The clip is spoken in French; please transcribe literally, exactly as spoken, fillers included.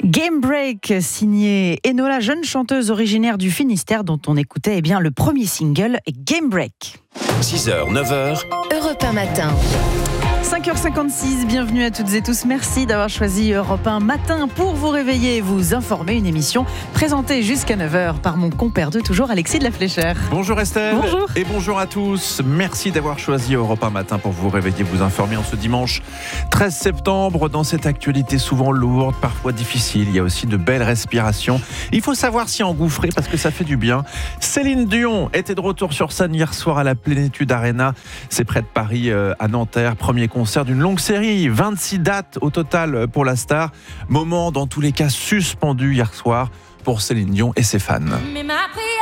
Game Break, signé Enola, jeune chanteuse originaire du Finistère dont on écoutait eh bien, le premier single, Game Break. six heures, neuf heures, Europe un matin. cinq heures cinquante-six, bienvenue à toutes et tous. Merci d'avoir choisi Europe un matin pour vous réveiller et vous informer. Une émission présentée jusqu'à neuf heures par mon compère de toujours, Alexis de la Fléchère. Bonjour Estelle. Bonjour. Et bonjour à tous. Merci d'avoir choisi Europe un matin pour vous réveiller, vous informer en ce dimanche treize septembre. Dans cette actualité souvent lourde, parfois difficile, il y a aussi de belles respirations. Il faut savoir s'y engouffrer parce que ça fait du bien. Céline Dion était de retour sur scène hier soir à la Plénitude Arena. C'est près de Paris, euh, à Nanterre. Premier concert d'une longue série, vingt-six dates au total pour la star. Moment dans tous les cas suspendu hier soir pour Céline Dion et ses fans.